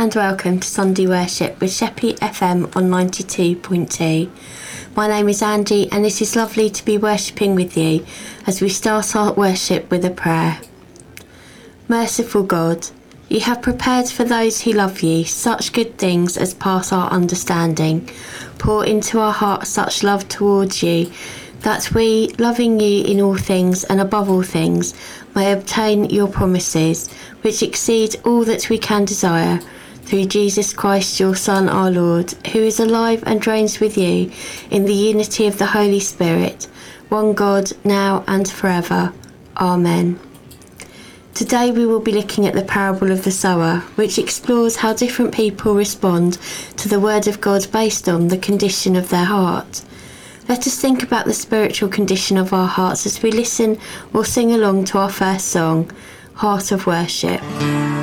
and welcome to Sunday Worship with Sheppey FM on 92.2. My name is Angie and it is lovely to be worshipping with you as we start our worship with a prayer. Merciful God, you have prepared for those who love you such good things as pass our understanding. Pour into our hearts such love towards you that we, loving you in all things and above all things, may obtain your promises, which exceed all that we can desire, through Jesus Christ, your Son, our Lord, who is alive and reigns with you in the unity of the Holy Spirit, one God, now and forever. Amen. Today we will be looking at the parable of the sower, which explores how different people respond to the word of God based on the condition of their heart. Let us think about the spiritual condition of our hearts as we listen or sing along to our first song, Heart of Worship.